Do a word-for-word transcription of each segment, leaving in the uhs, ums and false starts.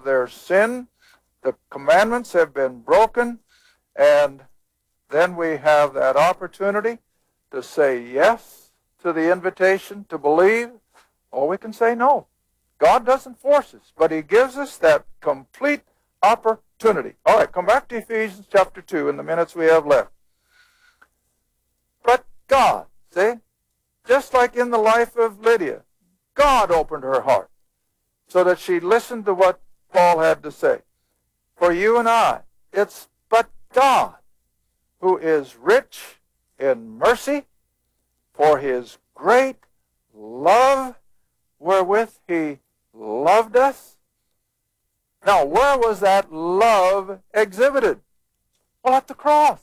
their sin. The commandments have been broken, and then we have that opportunity to say yes to the invitation to believe, or we can say no. God doesn't force us, but he gives us that complete opportunity. All right, come back to Ephesians chapter two in the minutes we have left. But God, see, just like in the life of Lydia, God opened her heart so that she listened to what Paul had to say. For you and I, it's but God who is rich in mercy for his great love wherewith he loved us. Now, where was that love exhibited? Well, at the cross.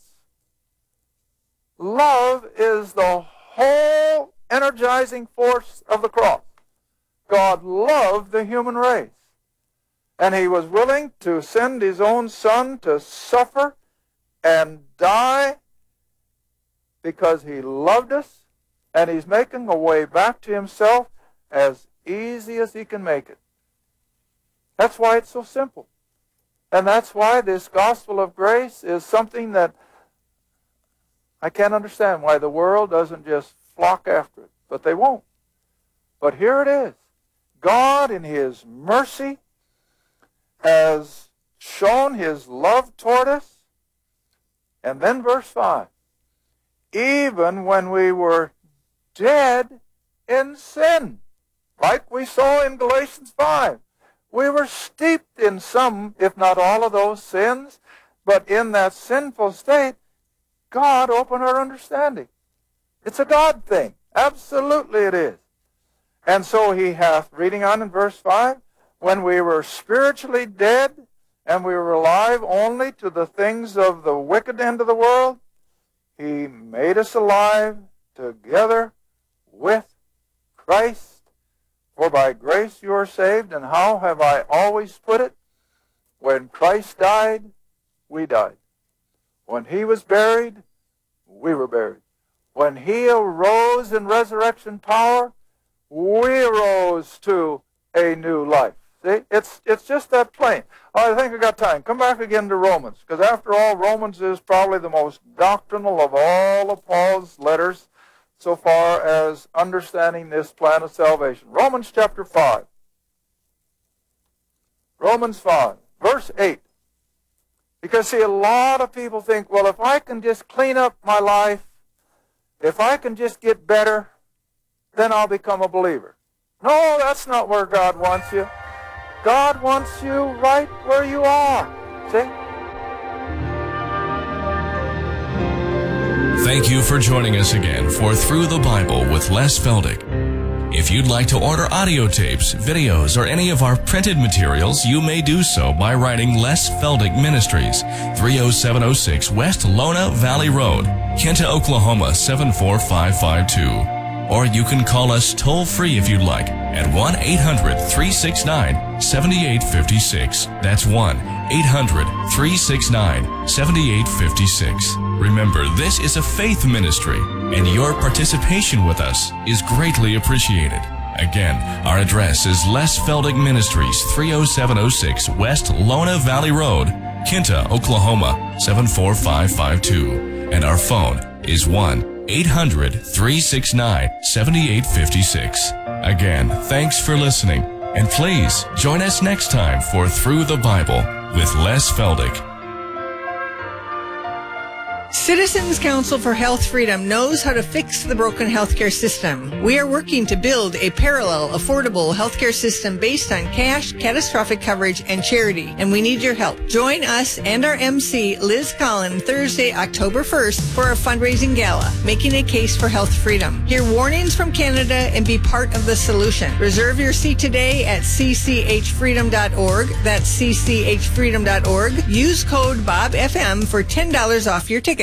Love is the whole energizing force of the cross. God loved the human race. And he was willing to send his own son to suffer and die because he loved us, and he's making a way back to himself as easy as he can make it. That's why it's so simple. And that's why this gospel of grace is something that I can't understand why the world doesn't just flock after it. But they won't. But here it is. God in his mercy has shown his love toward us. And then verse five. Even when we were dead in sin, like we saw in Galatians five. We were steeped in some, if not all of those sins, but in that sinful state, God opened our understanding. It's a God thing. Absolutely it is. And so he hath, reading on in verse five, when we were spiritually dead and we were alive only to the things of the wicked end of the world, he made us alive together with Christ. For by grace you are saved, and how have I always put it? When Christ died, we died. When he was buried, we were buried. When he arose in resurrection power, we arose to a new life. See, it's, it's just that plain. I think I got time. Come back again to Romans, because after all, Romans is probably the most doctrinal of all of Paul's letters so far as understanding this plan of salvation. Romans chapter five. Romans five, verse eight. Because, see, a lot of people think, well, if I can just clean up my life, if I can just get better, then I'll become a believer. No, that's not where God wants you. God wants you right where you are. See? Thank you for joining us again for Through the Bible with Les Feldick. If you'd like to order audio tapes, videos, or any of our printed materials, you may do so by writing Les Feldick Ministries, three oh seven oh six West Lona Valley Road, Kinta, Oklahoma seven four five five two. Or you can call us toll-free if you'd like at one eight hundred, three six nine, seven eight five six. That's one eight hundred, three six nine, seven eight five six. Remember, this is a faith ministry, and your participation with us is greatly appreciated. Again, our address is Les Feldick Ministries, three oh seven oh six West Lona Valley Road, Kinta, Oklahoma seven four five five two. And our phone is one eight hundred, three six nine, seven eight five six. Again, thanks for listening, and please join us next time for Through the Bible with Les Feldick. Citizens Council for Health Freedom knows how to fix the broken healthcare system. We are working to build a parallel, affordable healthcare system based on cash, catastrophic coverage, and charity, and we need your help. Join us and our M C, Liz Collin, Thursday, October first, for our fundraising gala, Making a Case for Health Freedom. Hear warnings from Canada and be part of the solution. Reserve your seat today at c c h freedom dot org. That's c c h freedom dot org. Use code Bob F M for ten dollars off your ticket.